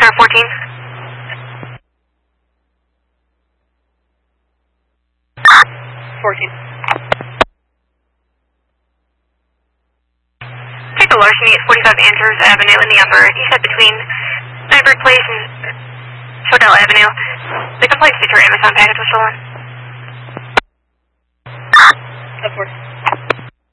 Star 14. 14. Take a larceny at 45 Andrews Avenue in the upper. You said between Nyberg Place and Sodell Avenue. The complaint states your Amazon package was stolen. Of course.